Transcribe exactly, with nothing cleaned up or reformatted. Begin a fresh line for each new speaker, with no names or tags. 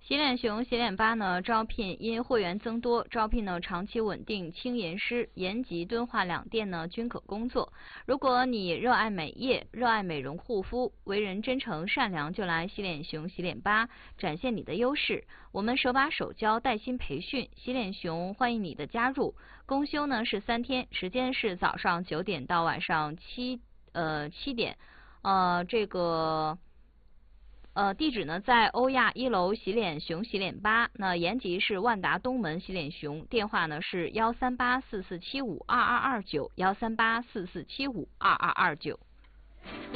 洗脸熊洗脸吧呢，招聘因会员增多，招聘呢长期稳定轻颜师，延吉、敦化两店呢均可工作。如果你热爱美业，热爱美容护肤，为人真诚善良，就来洗脸熊洗脸吧展现你的优势。我们手把手教，带薪培训，洗脸熊欢迎你的加入。公休呢是三天，时间是早上九点到晚上七呃七点，呃这个。呃，地址呢在欧亚一楼洗脸熊洗脸吧，那延吉是万达东门洗脸熊，电话呢是幺三八四四七五二二二九，幺三八四四七五二二二九。